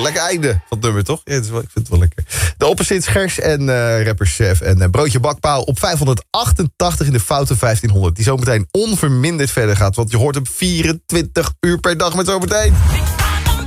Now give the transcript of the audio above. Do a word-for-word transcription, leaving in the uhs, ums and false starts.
lekker einde van het nummer, toch? Ja, het is wel, ik vind het wel lekker. De opposites Gers en uh, rappers Chef en uh, Broodje Bakpaal op vijfhonderdachtentachtig in de foute vijftienhonderd. Die zometeen onverminderd verder gaat, want je hoort hem vierentwintig uur per dag met zometeen.